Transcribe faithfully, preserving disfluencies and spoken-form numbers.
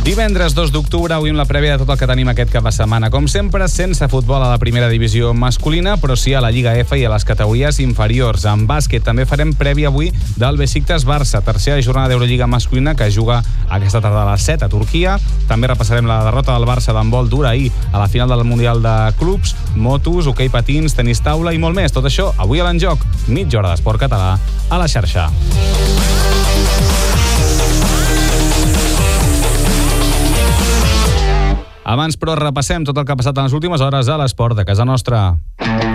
Divendres dos d'octubre, avui amb la prèvia de tot el que tenim aquest cap de setmana. Com sempre, sense futbol a la primera divisió masculina, però sí a la Lliga F i a les categories inferiors. En bàsquet també farem prèvia avui del Besiktas-Barça, tercera jornada d'Eurolliga masculina que juga aquesta tarda a les set a Turquia. També repassarem la derrota del Barça d'handbol dur ahir a la final del Mundial de Clubs, motos, hoquei patins, tenis taula i molt més. Tot això avui a l'Enjoc, mitja hora d'esport català a la xarxa. Abans, però, repassem tot el que ha passat en les últimes hores a l'esport de casa nostra.